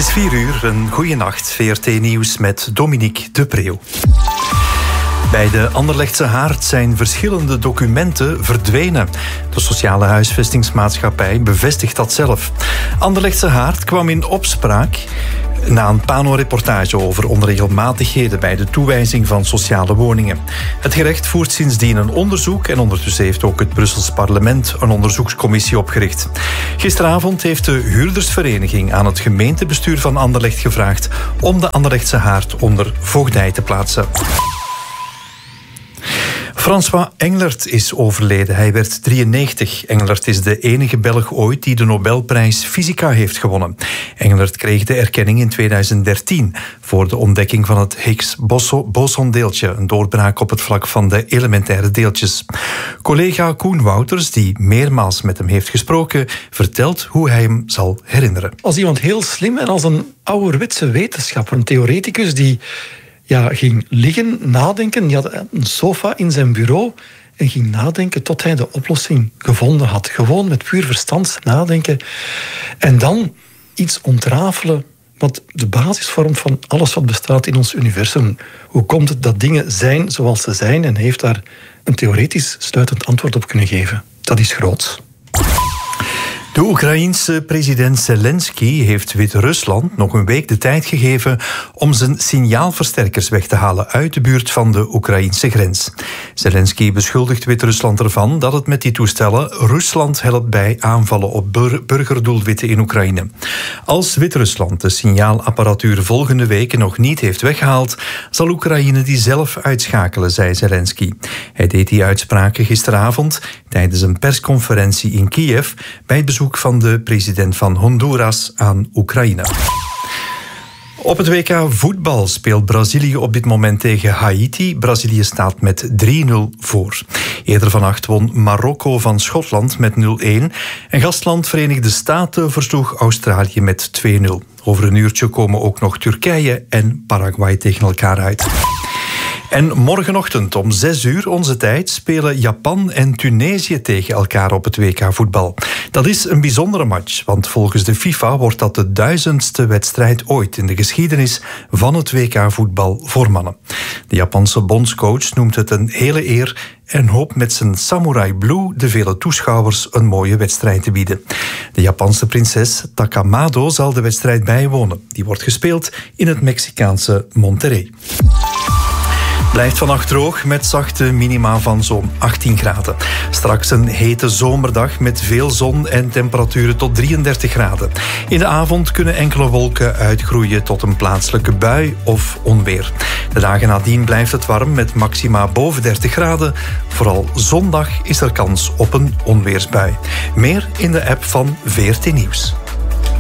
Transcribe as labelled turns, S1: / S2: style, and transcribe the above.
S1: is 4:00, een goeie nacht. VRT Nieuws met Dominique de Preeuw. Bij de Anderlechtse Haard zijn verschillende documenten verdwenen. De sociale huisvestingsmaatschappij bevestigt dat zelf. Anderlechtse Haard kwam in opspraak na een Pano-reportage over onregelmatigheden bij de toewijzing van sociale woningen. Het gerecht voert sindsdien een onderzoek en ondertussen heeft ook het Brussels parlement een onderzoekscommissie opgericht. Gisteravond heeft de huurdersvereniging aan het gemeentebestuur van Anderlecht gevraagd om de Anderlechtse Haard onder voogdij te plaatsen. François Englert is overleden. Hij werd 93. Englert is de enige Belg ooit die de Nobelprijs Fysica heeft gewonnen. Englert kreeg de erkenning in 2013 voor de ontdekking van het Higgs-bosondeeltje, een doorbraak op het vlak van de elementaire deeltjes. Collega Koen Wouters, die meermaals met hem heeft gesproken, vertelt hoe hij hem zal herinneren.
S2: Als iemand heel slim en als een ouderwetse wetenschapper, een theoreticus die ging liggen, nadenken. Hij had een sofa in zijn bureau en ging nadenken tot hij de oplossing gevonden had. Gewoon met puur verstand nadenken. En dan iets ontrafelen wat de basis vormt van alles wat bestaat in ons universum. Hoe komt het dat dingen zijn zoals ze zijn? En hij heeft daar een theoretisch sluitend antwoord op kunnen geven. Dat is groots.
S1: De Oekraïense president Zelensky heeft Wit-Rusland nog een week de tijd gegeven om zijn signaalversterkers weg te halen uit de buurt van de Oekraïense grens. Zelensky beschuldigt Wit-Rusland ervan dat het met die toestellen Rusland helpt bij aanvallen op burgerdoelwitten in Oekraïne. Als Wit-Rusland de signaalapparatuur volgende week nog niet heeft weggehaald, zal Oekraïne die zelf uitschakelen, zei Zelensky. Hij deed die uitspraken gisteravond tijdens een persconferentie in Kiev bij het bezoek van de president van Honduras aan Oekraïne. Op het WK voetbal speelt Brazilië op dit moment tegen Haiti. Brazilië staat met 3-0 voor. Eerder vannacht won Marokko van Schotland met 0-1. En gastland Verenigde Staten versloeg Australië met 2-0. Over een uurtje komen ook nog Turkije en Paraguay tegen elkaar uit. En morgenochtend om 6:00 onze tijd spelen Japan en Tunesië tegen elkaar op het WK voetbal. Dat is een bijzondere match, want volgens de FIFA wordt dat de 1000ste wedstrijd ooit in de geschiedenis van het WK voetbal voor mannen. De Japanse bondscoach noemt het een hele eer en hoopt met zijn Samurai Blue de vele toeschouwers een mooie wedstrijd te bieden. De Japanse prinses Takamado zal de wedstrijd bijwonen. Die wordt gespeeld in het Mexicaanse Monterrey. Blijft vannacht droog met zachte minima van zo'n 18 graden. Straks een hete zomerdag met veel zon en temperaturen tot 33 graden. In de avond kunnen enkele wolken uitgroeien tot een plaatselijke bui of onweer. De dagen nadien blijft het warm met maxima boven 30 graden. Vooral zondag is er kans op een onweersbui. Meer in de app van VRT Nieuws.